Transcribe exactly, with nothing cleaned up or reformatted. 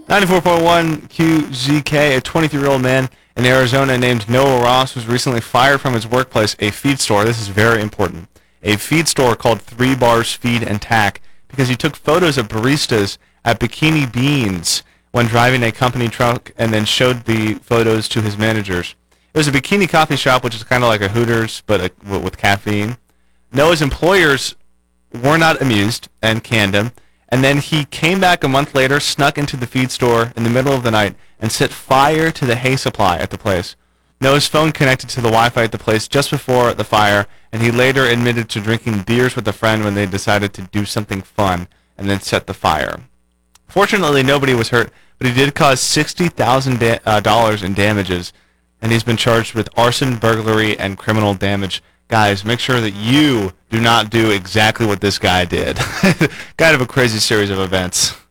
ninety-four point one Q Z K, a twenty-three-year-old man in Arizona named Noah Ross was recently fired from his workplace, a feed store. This is very important. A feed store called Three Bars Feed and Tack, because he took photos of baristas at Bikini Beans when driving a company truck and then showed the photos to his managers. It was a bikini coffee shop, which is kind of like a Hooters, but a, with caffeine. Noah's employers were not amused and canned him, and then he came back a month later, snuck into the feed store in the middle of the night, and set fire to the hay supply at the place. Noah's phone connected to the Wi-Fi at the place just before the fire, and he later admitted to drinking beers with a friend when they decided to do something fun and then set the fire. Fortunately, nobody was hurt, but he did cause sixty thousand dollars in damages, and he's been charged with arson, burglary, and criminal damage. Guys, make sure that you do not do exactly what this guy did. Kind of a crazy series of events.